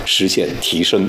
实现提升。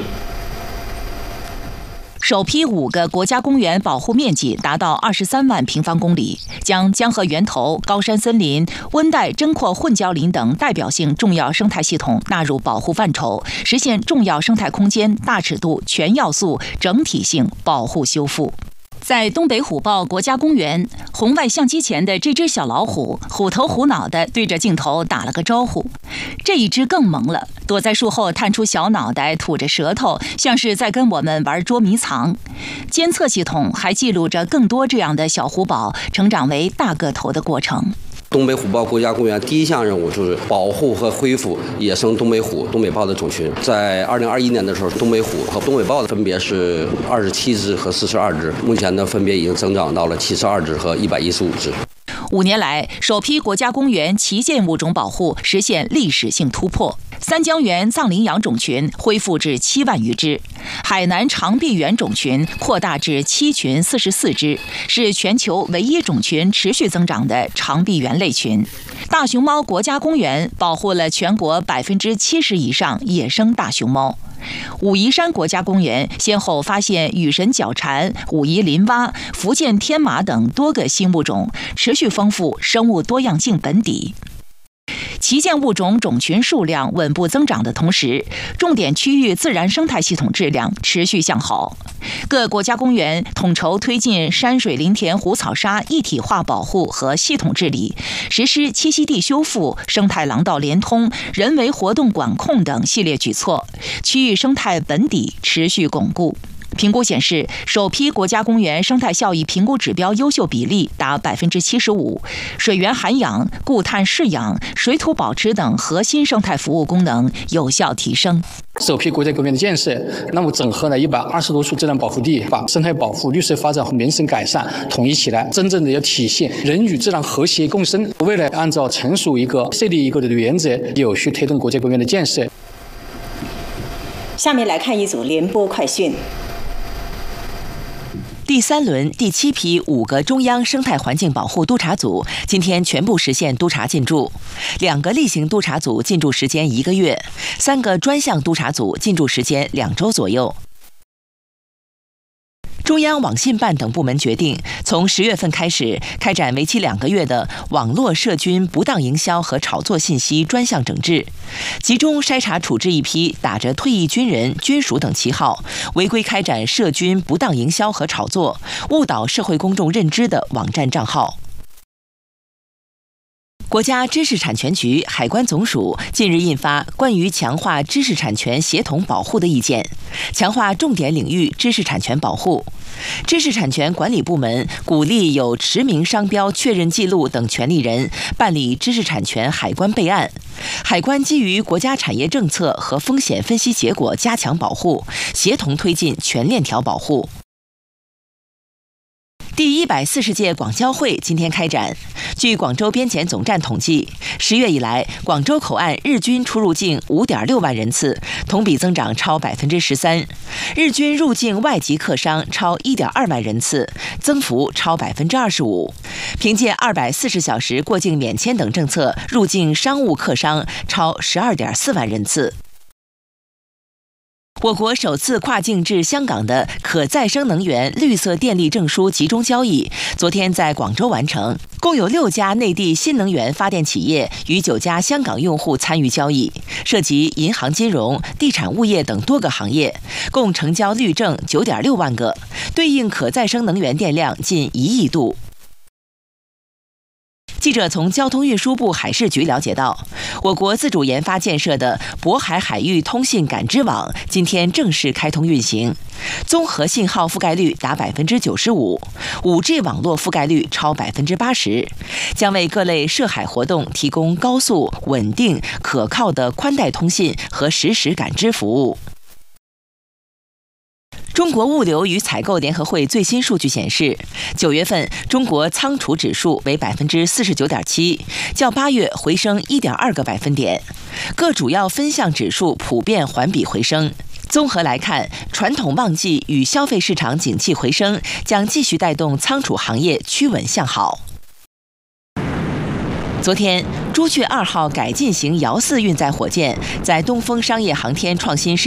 首批5个国家公园保护面积达到23万平方公里，将江河源头、高山森林、温带针阔混交林等代表性重要生态系统纳入保护范畴，实现重要生态空间大尺度、全要素、整体性保护修复。在东北虎豹国家公园，红外相机前的这只小老虎虎头虎脑地对着镜头打了个招呼。这一只更萌了，躲在树后探出小脑袋，吐着舌头，像是在跟我们玩捉迷藏。监测系统还记录着更多这样的小虎宝成长为大个头的过程。 东北虎豹国家公园第一项任务就是保护和恢复野生东北虎、东北豹的种群。在2021年的时候，东北虎和东北豹分别是27只和42只，目前呢分别已经增长到了72只和115只。 5年来，首批国家公园旗舰物种保护实现历史性突破。三江源藏羚羊种群恢复至7万余只，海南长臂猿种群扩大至7群44只，是全球唯一种群持续增长的长臂猿类群。大熊猫国家公园保护了全国70%以上野生大熊猫。武夷山国家公园先后发现雨神角蝉、武夷林蛙、福建天马等多个新物种，持续丰富生物多样性本底。旗舰物种种群数量稳步增长的同时，重点区域自然生态系统质量持续向好。各国家公园统筹推进山水林田湖草沙一体化保护和系统治理，实施栖息地修复、生态廊道连通、人为活动管控等系列举措，区域生态本底持续巩固。评估显示，首批国家公园生态效益评估指标优秀比例达75%，水源涵养、固碳释养、水土保持等核心生态服务功能有效提升。 首批国家公园的建设，那么整合了120多处自然保护地，把生态保护、绿色发展和民生改善统一起来，真正的要体现人与自然和谐共生。为了按照成熟一个、设立一个的原则，有序推动国家公园的建设。 下面来看一组联播快讯。 第3轮第7批5个中央生态环境保护督察组今天全部实现督察进驻，2个例行督察组进驻时间1个月，3个专项督察组进驻时间2周左右。中央网信办等部门决定，从10月份开始开展为期2个月的网络涉军不当营销和炒作信息专项整治，集中筛查处置一批打着退役军人、军属等旗号，违规开展涉军不当营销和炒作、误导社会公众认知的网站账号。国家知识产权局、海关总署近日印发关于强化知识产权协同保护的意见，强化重点领域知识产权保护。知识产权管理部门鼓励有持名商标确认记录等权利人办理知识产权海关备案。海关基于国家产业政策和风险分析结果加强保护，协同推进全链条保护。第140届广交会今天开展。据广州边检总站统计，10月以来，广州口岸日均出入境5.6万人次，同比增长超13%；日均入境外籍客商超1.2万人次，增幅超25%。凭借240小时过境免签等政策，入境商务客商超12.4万人次。我国首次跨境至香港的可再生能源绿色电力证书集中交易，昨天在广州完成，共有6家内地新能源发电企业与9家香港用户参与交易，涉及银行金融、地产物业等多个行业，共成交绿证9.6万个，对应可再生能源电量近1亿度。记者从交通运输部海事局了解到，我国自主研发建设的渤海海域通信感知网今天正式开通运行，综合信号覆盖率达95%，5G 网络覆盖率超80%，将为各类涉海活动提供高速、稳定、可靠的宽带通信和实时感知服务。中国物流与采购联合会最新数据显示，9月份中国仓储指数为49.7%，较8月回升1.2个百分点，各主要分项指数普遍环比回升。综合来看，传统旺季与消费市场景气回升将继续带动仓储行业趋稳向好。昨天，朱雀2号改进型遥4运载火箭在东风商业航天创新